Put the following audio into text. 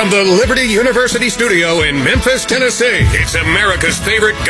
From the Liberty University studio in Memphis, Tennessee, it's America's favorite